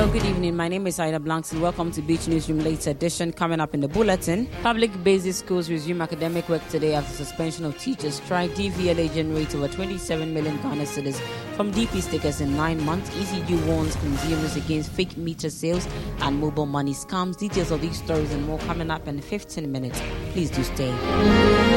Hello, good evening. My name is Ida Blanks and welcome to Beach Newsroom Late Edition. Coming up in the bulletin, public basic schools resume academic work today after suspension of teachers strike. DVLA generates over 27 million Ghana cedis from DP stickers in 9 months. ECG warns consumers against fake meter sales and mobile money scams. Details of these stories and more coming up in 15 minutes. Please do stay.